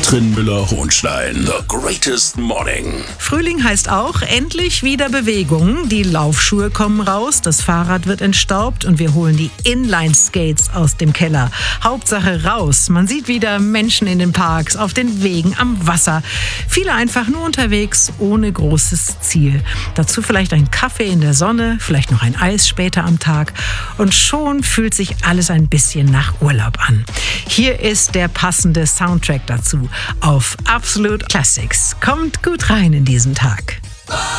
Katrin Müller-Hohenstein. The Greatest Morning. Frühling heißt auch endlich wieder Bewegung. Die Laufschuhe kommen raus, das Fahrrad wird entstaubt und wir holen die Inline-Skates aus dem Keller. Hauptsache raus. Man sieht wieder Menschen in den Parks, auf den Wegen, am Wasser. Viele einfach nur unterwegs, ohne großes Ziel. Dazu vielleicht ein Kaffee in der Sonne, vielleicht noch ein Eis später am Tag. Und schon fühlt sich alles ein bisschen nach Urlaub an. Hier ist der passende Soundtrack dazu auf Absolute Classics. Kommt gut rein in diesen Tag.